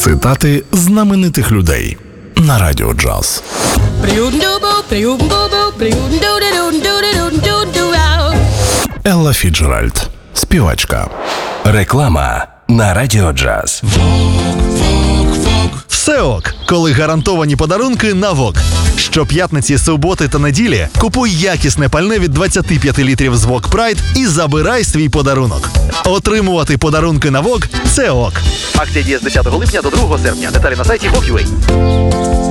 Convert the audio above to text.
Цитати знаменитих людей на Радіо Джаз. Елла Фіцджеральд, співачка. Реклама на Радіо Джаз. Все ок, коли гарантовані подарунки на ВОК. Щоп'ятниці, суботи та неділі купуй якісне пальне від 25 літрів з ВОК Прайд і забирай свій подарунок. Отримувати подарунки на ВОК – це ок. Акція діє з 10 липня до 2 серпня. Деталі на сайті VOK.UA.